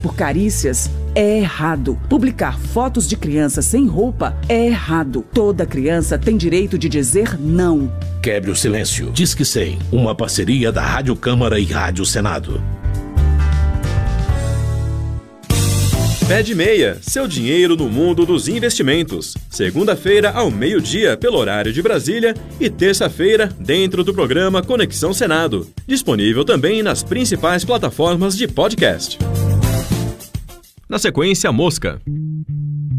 por carícias é errado. Publicar fotos de crianças sem roupa é errado. Toda criança tem direito de dizer não. Quebre o silêncio. Disque 100, uma parceria da Rádio Câmara e Rádio Senado. Pé de Meia, seu dinheiro no mundo dos investimentos. Segunda-feira ao meio-dia pelo horário de Brasília e terça-feira dentro do programa Conexão Senado. Disponível também nas principais plataformas de podcast. Na sequência, Mosca.